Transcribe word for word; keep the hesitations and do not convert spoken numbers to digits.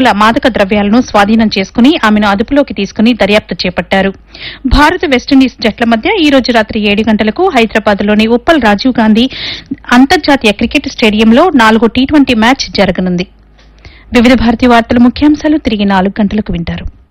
గ్రాముల మాదక ద్రవ్యాలను స్వాధీనం చేసుకుని ఆమెను అదుపులోకి తీసుకుని దర్యాప్తు చేపట్టారు. భారత్ వెస్టిండీస్ జట్ల మధ్య ఈ రోజు రాత్రి ఏడు గంటలకు హైదరాబాద్లోని ఉప్పల్ రాజీవ్ గాంధీ అంతర్జాతీయ క్రికెట్ స్టేడియంలో నాలుగో టీ ట్వంటీ మ్యాచ్ జరగనుంది. వివిధ భారతీయ వార్తల ముఖ్యాంశాలు తిరిగి నాలుగు గంటలకు వింటారు.